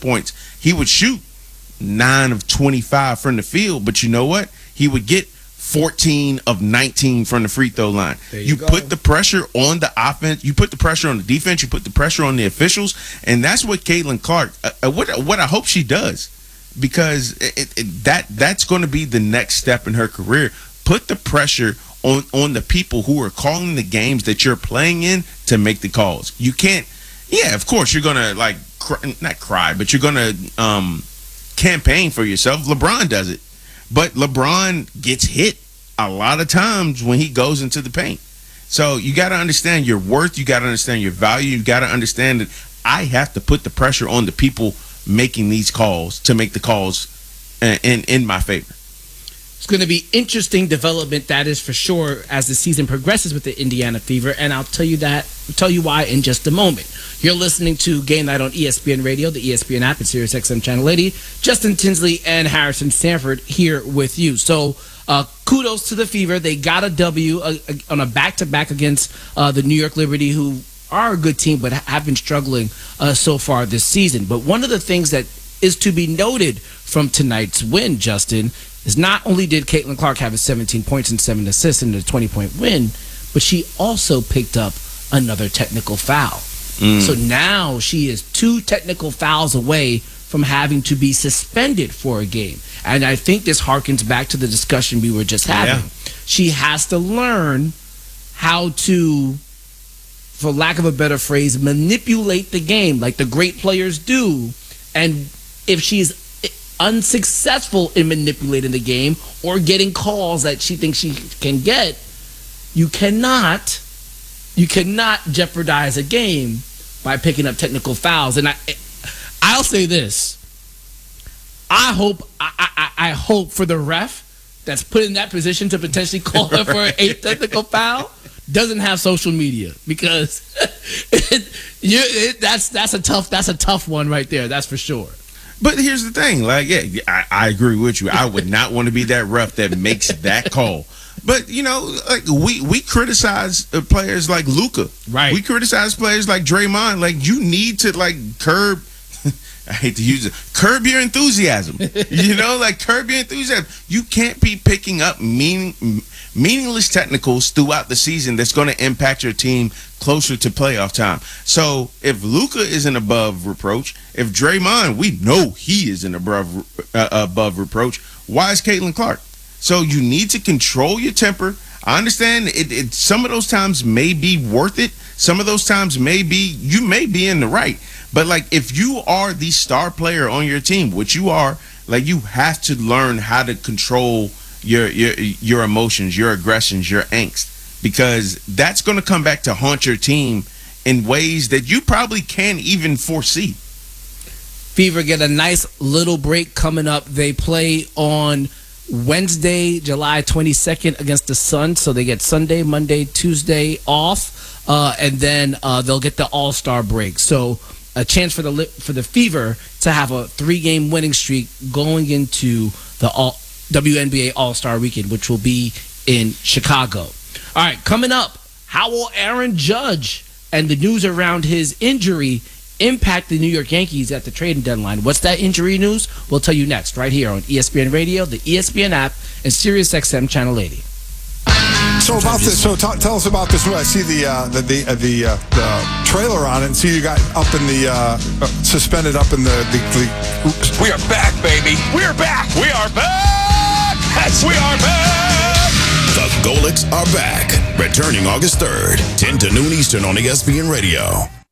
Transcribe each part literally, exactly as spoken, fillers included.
points, he would shoot nine of twenty-five from the field. But you know what? He would get fourteen of nineteen from the free throw line. There you you go. put the pressure on the offense. You put the pressure on the defense. You put the pressure on the officials. And that's what Caitlin Clark, uh, what, what I hope she does. Because it, it, that that's going to be the next step in her career. Put the pressure on, on the people who are calling the games that you're playing in to make the calls. You can't, yeah, of course, you're going to, like, cry, not cry, but you're going to um, campaign for yourself. LeBron does it. But LeBron gets hit a lot of times when he goes into the paint. So you got to understand your worth. You got to understand your value. You got to understand that I have to put the pressure on the people making these calls to make the calls in in my favor. It's going to be interesting development, that is for sure, as the season progresses with the Indiana Fever, and I'll tell you that, tell you why in just a moment. You're listening to Game Night on E S P N Radio, the E S P N app, and Sirius X M Channel eighty. Justin Tinsley and Harrison Sanford here with you. So uh, kudos to the Fever. They got a W uh, on a back-to-back against uh, the New York Liberty, who are a good team but have been struggling uh, so far this season. But one of the things that is to be noted from tonight's win, Justin, is not only did Caitlin Clark have seventeen points and seven assists in the twenty-point win, but she also picked up another technical foul. Mm. So now she is two technical fouls away from having to be suspended for a game. And I think this harkens back to the discussion we were just having. Yeah. She has to learn how to, for lack of a better phrase, manipulate the game like the great players do. And if she's unsuccessful in manipulating the game or getting calls that she thinks she can get, you cannot you cannot jeopardize a game by picking up technical fouls. And I I'll say this. I hope I, I, I hope for the ref that's put in that position to potentially call her for an eighth technical foul doesn't have social media, because it, you, it, that's that's a tough that's a tough one right there. That's for sure. But here's the thing, like, yeah, I, I agree with you. I would not want to be that ref that makes that call. But you know, like we we criticize players like Luka, right? We criticize players like Draymond. Like, you need to like curb. I hate to use it. Curb your enthusiasm. You know, like curb your enthusiasm. You can't be picking up meaning, meaningless technicals throughout the season that's going to impact your team closer to playoff time. So if Luka isn't above reproach, if Draymond, we know he isn't above uh, above reproach, why is Caitlin Clark? So you need to control your temper. I understand it, it. Some of those times may be worth it. Some of those times may be, you may be in the right. But like, if you are the star player on your team, which you are, like, you have to learn how to control your your your emotions, your aggressions, your angst, because that's going to come back to haunt your team in ways that you probably can't even foresee. Fever get a nice little break coming up. They play on Wednesday, July twenty-second against the Suns, so they get Sunday, Monday, Tuesday off, uh, and then uh, they'll get the All-Star break. So a chance for the for the Fever to have a three-game winning streak going into the all, W N B A All-Star Weekend, which will be in Chicago. All right, coming up, how will Aaron Judge and the news around his injury impact the New York Yankees at the trading deadline? What's that injury news? We'll tell you next, right here on E S P N Radio, the E S P N app, and Sirius X M Channel eighty. So about this, so t- tell us about this. I see the uh, the the, uh, the, uh, the trailer on it, and see you got up in the uh, uh, suspended up in the, the, the. Oops. We are back, baby. We are back. We are back. Yes, we are back. The Golics are back, returning August third, ten to noon Eastern on E S P N Radio.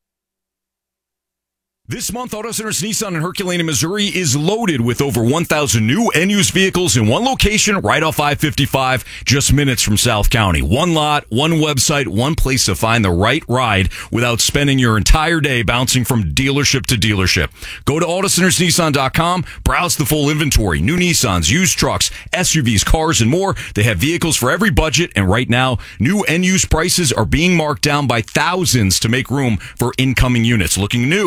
This month, Auto Centers Nissan in Herculaneum, Missouri is loaded with over one thousand new and used vehicles in one location right off I fifty-five, just minutes from South County. One lot, one website, one place to find the right ride without spending your entire day bouncing from dealership to dealership. Go to auto centers nissan dot com, browse the full inventory, new Nissans, used trucks, S U Vs, cars, and more. They have vehicles for every budget, and right now, new and used prices are being marked down by thousands to make room for incoming units. Looking new, twenty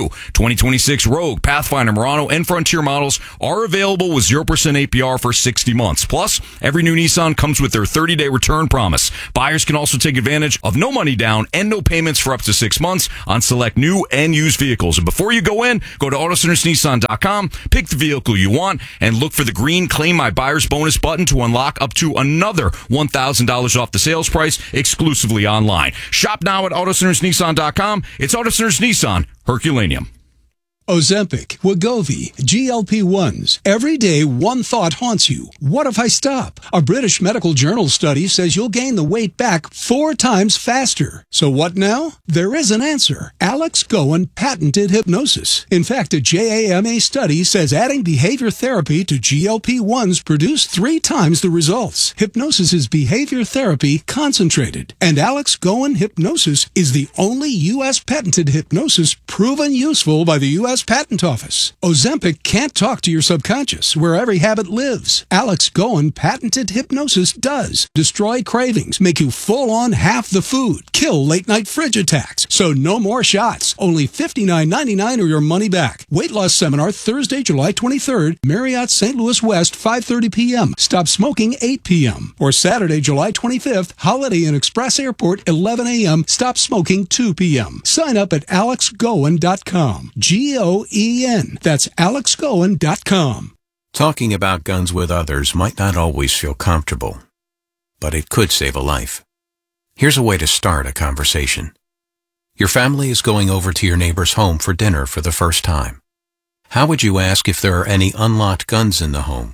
twenty twenty-six Rogue, Pathfinder, Murano, and Frontier models are available with zero percent A P R for sixty months. Plus, every new Nissan comes with their thirty-day return promise. Buyers can also take advantage of no money down and no payments for up to six months on select new and used vehicles. And before you go in, go to auto centers nissan dot com, pick the vehicle you want, and look for the green Claim My Buyer's Bonus button to unlock up to another one thousand dollars off the sales price exclusively online. Shop now at auto centers nissan dot com. It's Auto Centers Nissan, Herculaneum. Ozempic, Wegovy, G L P ones. Every day, one thought haunts you. What if I stop? A British medical journal study says you'll gain the weight back four times faster. So what now? There is an answer. Alex Goen patented hypnosis. In fact, a J A M A study says adding behavior therapy to G L P ones produced three times the results. Hypnosis is behavior therapy concentrated. And Alex Goen Hypnosis is the only U S patented hypnosis proven useful by the U S Patent Office. Ozempic can't talk to your subconscious, where every habit lives. Alex Goen patented hypnosis does. Destroy cravings, make you full on half the food, kill late night fridge attacks. So no more shots. Only fifty-nine ninety-nine or your money back. Weight loss seminar Thursday, July twenty-third, Marriott Saint Louis West, five thirty p.m. Stop smoking eight p.m. Or Saturday, July twenty-fifth, Holiday Inn Express Airport, eleven a.m. Stop smoking two p.m. Sign up at alex goen dot com. G O E N. That's alex goen dot com. Talking about guns with others might not always feel comfortable, but it could save a life. Here's a way to start a conversation. Your family is going over to your neighbor's home for dinner for the first time. How would you ask if there are any unlocked guns in the home?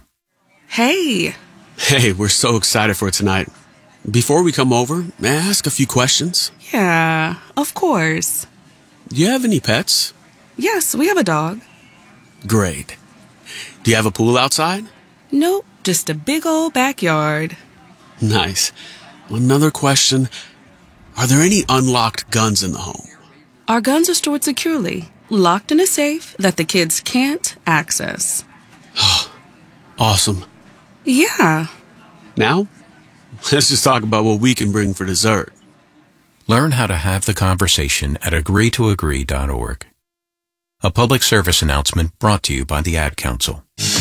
Hey. Hey, we're so excited for tonight. Before we come over, may I ask a few questions? Yeah, of course. Do you have any pets? Yes, we have a dog. Great. Do you have a pool outside? Nope, just a big old backyard. Nice. Another question. Are there any unlocked guns in the home? Our guns are stored securely, locked in a safe that the kids can't access. Awesome. Yeah. Now, let's just talk about what we can bring for dessert. Learn how to have the conversation at agree to agree dot org. A public service announcement brought to you by the Ad Council.